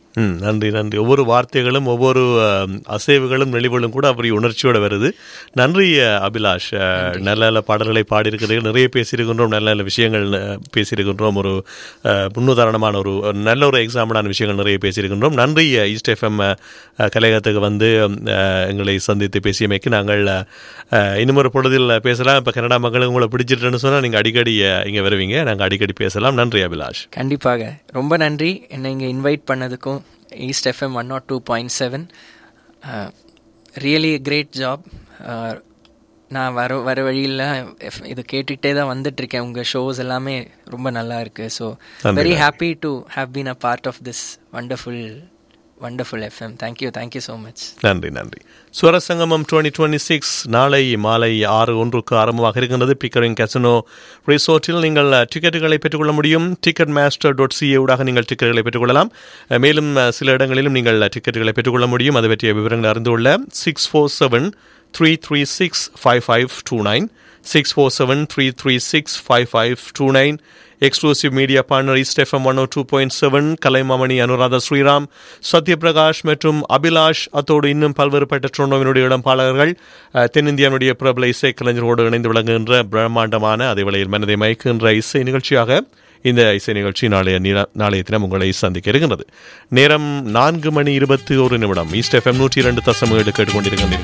நன்றி நன்றி. ஒவ்வொரு வார்த்தைகளும் ஒவ்வொரு அசைவுகளும் நெளிவுகளும் கூட அப்படி உணர்ச்சியோடு வருது. நன்றி அபிலாஷ். நல்ல நல்ல பாடல்களை பாடியிருக்கிறீர்கள், நிறைய பேசியிருக்கின்றோம், நல்ல நல்ல விஷயங்கள் பேசியிருக்கின்றோம். ஒரு முன்னுதாரணமான ஒரு நல்ல ஒரு எக்ஸாம்பிளான விஷயங்கள் நிறைய பேசியிருக்கின்றோம். நன்றி. ஈஸ்ட் எஃப்எம் கலையகத்துக்கு வந்து எங்களை சந்தித்து பேசியமைக்கு. நாங்கள் இன்னும் ஒரு பொழுதில் பேசலாம். இப்போ கனடா மக்களுக்கு உங்களை பிடிச்சிட்டுன்னு சொன்னால் நீங்கள் அடிக்கடி இங்கே வருவீங்க, நாங்கள் அடிக்கடி பேசலாம். நன்றி அபிலாஷ். கண்டிப்பாக ரொம்ப நன்றி என்னை இங்கே invite பண்ணதுக்கும். East FM 102.7 really great job. நான் வர வழியில் இது கேட்டுகிட்டே தான் வந்துட்டுருக்கேன். உங்கள் ஷோஸ் எல்லாமே ரொம்ப நல்லா இருக்குது. So very happy to have been a part of this wonderful FM. Thank you so much. நன்றி நன்றி. ஸ்வரசங்கமம் 2026 நாளை மாலை 6:01 ஆரம்பமாக இருக்கின்றது. பிக்கரிங் கசினோ ரிசோர்ட்டில் நீங்கள் டிக்கெட்டுகளை பெற்றுக்கொள்ள முடியும். ticketmaster.ca ஊடாக நீங்கள் டிக்கெட்டுகளை பெற்றுக்கொள்ளலாம். மேலும் சில இடங்களிலும் நீங்கள் டிக்கெட்டுகளை பெற்றுக்கொள்ள முடியும். அது பற்றிய விவரங்கள் அறிந்து கொள்ள 647-336-5529 647-336-5529. Exclusive media partner east FM 102.7, Kalaimamani Anuradha Sriram, Sathyaprakash மற்றும் அபிலாஷ். அத்தோடு இன்னும் பல்வேறுபட்ட டொரண்டோவினுடைய இடம்பாளர்கள், தென்னிந்தியாவுடைய பிரபல இசை கலைஞர்களோடு இணைந்து விளங்குகின்ற பிரம்மாண்டமான அதே வேளையில் மனதை மயக்குகின்ற இசை நிகழ்ச்சியாக இந்த இசை நிகழ்ச்சி நாளைய தினம் உங்களை சந்திக்க இருக்கின்றது. நேரம் 4:21 ஈஸ்ட் எஃப்எம் 102.7 கேட்டுக்கொண்டிருக்கின்றனர்.